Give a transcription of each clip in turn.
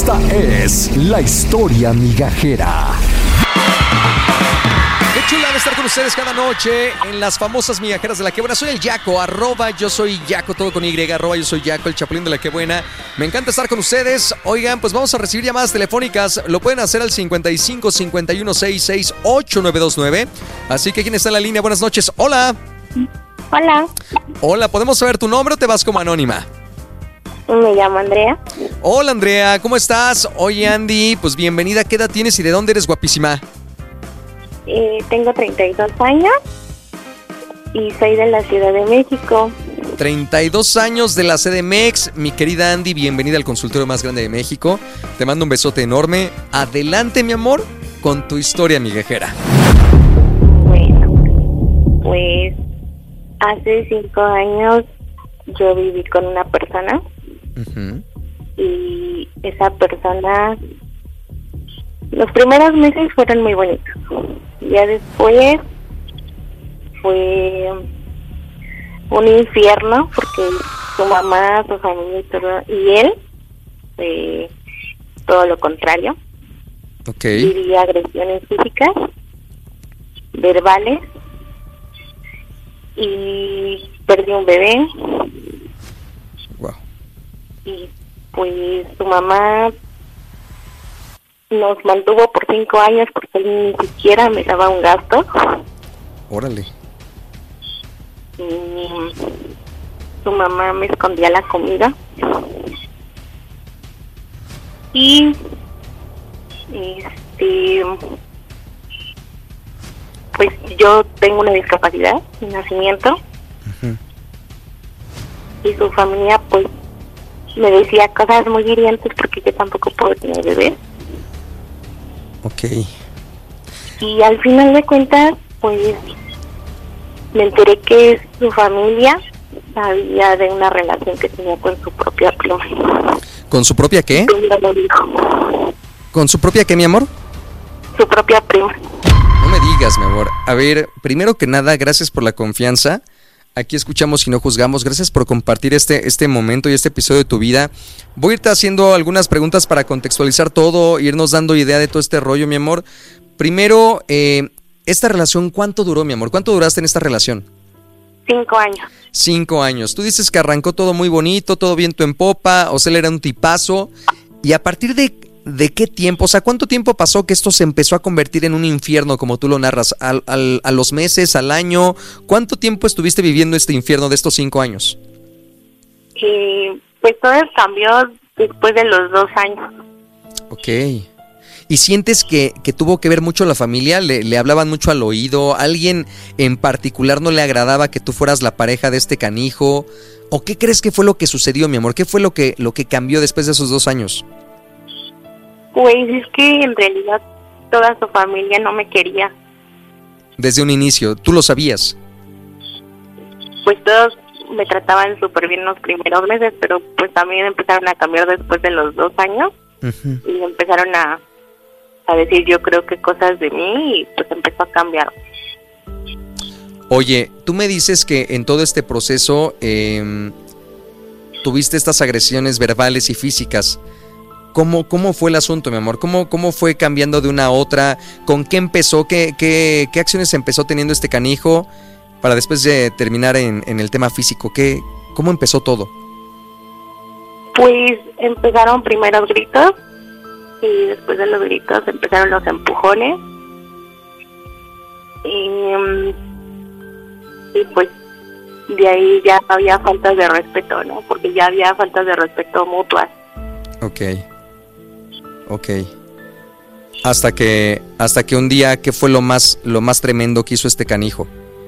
Esta es la historia migajera. Qué chula de estar con ustedes cada noche en las famosas migajeras de La Que Buena. Soy el Yaco, yo soy Yaco, todo con Y, yo soy Yaco, el chapulín de La Que Buena. Me encanta estar con ustedes. Oigan, pues vamos a recibir llamadas telefónicas. Lo pueden hacer al 55 51 66 8929. Así que, ¿quién está en la línea? Buenas noches. Hola. Hola. Hola, ¿podemos saber tu nombre o te vas como anónima? Me llamo Andrea. Hola, Andrea, ¿cómo estás? Oye, Andy, pues bienvenida. ¿Qué edad tienes y de dónde eres, guapísima? Tengo 32 años y soy de la Ciudad de México. 32 años de la CDMX. Mi querida Andy, bienvenida al consultorio más grande de México. Te mando un besote enorme. Adelante, mi amor, con tu historia migajera. Bueno, pues hace 5 años yo viví con una persona. Uh-huh. Y esa persona, los primeros meses fueron muy bonitos. Ya después fue un infierno porque su mamá, su familia y él, todo lo contrario. Okay. Vivía agresiones físicas, verbales, y perdí un bebé. Wow. Y pues su mamá nos mantuvo por 5 años porque él ni siquiera me daba un gasto. Órale. Y su mamá me escondía la comida. Y pues yo tengo una discapacidad de nacimiento. Uh-huh. Y su familia pues me decía cosas muy hirientes porque yo tampoco puedo tener bebés. Ok. Y al final de cuentas, pues me enteré que su familia sabía de una relación que tenía con su propia prima. ¿Con su propia qué? No lo dijo. ¿Con su propia qué, mi amor? Su propia prima. No me digas, mi amor. A ver, primero que nada, gracias por la confianza. Aquí escuchamos y no juzgamos. Gracias por compartir este momento y este episodio de tu vida. Voy a irte haciendo algunas preguntas para contextualizar todo, irnos dando idea de todo este rollo, mi amor. Primero, esta relación, ¿cuánto duró, mi amor? ¿Cuánto duraste en esta relación? 5 años. 5 años. Tú dices que arrancó todo muy bonito, todo viento en popa, o sea, él era un tipazo. ¿Y a partir de qué tiempo? O sea, ¿cuánto tiempo pasó que esto se empezó a convertir en un infierno, como tú lo narras? ¿A los meses, al año? ¿Cuánto tiempo estuviste viviendo este infierno de estos 5 años? Pues todo cambió después de los 2 años. Ok. ¿Y sientes que tuvo que ver mucho la familia? ¿Le hablaban mucho al oído? ¿Alguien en particular no le agradaba que tú fueras la pareja de este canijo? ¿O qué crees que fue lo que sucedió, mi amor? ¿Qué fue lo que cambió después de esos 2 años? Pues es que en realidad toda su familia no me quería. Desde un inicio, ¿tú lo sabías? Pues todos me trataban súper bien los primeros meses, pero pues también empezaron a cambiar después de los 2 años. Uh-huh. Y empezaron a decir yo creo que cosas de mí y pues empezó a cambiar. Oye, tú me dices que en todo este proceso tuviste estas agresiones verbales y físicas. ¿Cómo fue el asunto, mi amor? ¿Cómo fue cambiando de una a otra? ¿Con qué empezó? ¿Qué acciones empezó teniendo este canijo para después de terminar en el tema físico? ¿Cómo empezó todo? Pues empezaron primero gritos y después de los gritos empezaron los empujones. Y pues de ahí ya había faltas de respeto, ¿no? Porque ya había faltas de respeto mutuas. Ok. Hasta que un día, ¿qué fue lo más tremendo que hizo este canijo?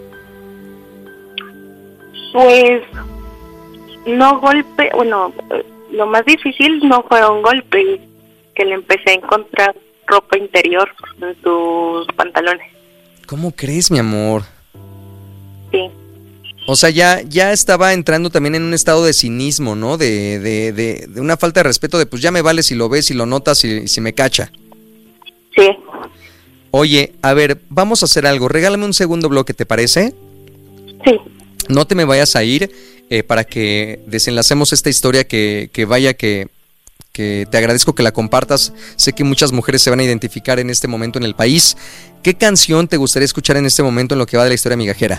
Pues no golpe, bueno, lo más difícil no fue un golpe, que le empecé a encontrar ropa interior en sus pantalones. ¿Cómo crees, mi amor? Sí. O sea, ya estaba entrando también en un estado de cinismo, ¿no? De una falta de respeto, de pues ya me vale si lo ves, si lo notas, si me cacha. Sí. Oye, a ver, vamos a hacer algo. Regálame un segundo bloque, ¿te parece? Sí. No te me vayas a ir para que desenlacemos esta historia que que te agradezco que la compartas. Sé que muchas mujeres se van a identificar en este momento en el país. ¿Qué canción te gustaría escuchar en este momento en lo que va de la historia migajera?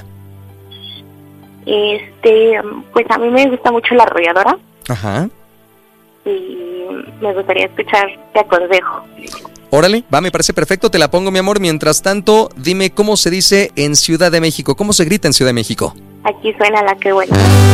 Pues a mí me gusta mucho La Arrolladora. Ajá. Y me gustaría escuchar Te Aconsejo. Órale, va, me parece perfecto, te la pongo, mi amor. Mientras tanto, dime cómo se dice en Ciudad de México, cómo se grita en Ciudad de México. Aquí suena La Que Buena.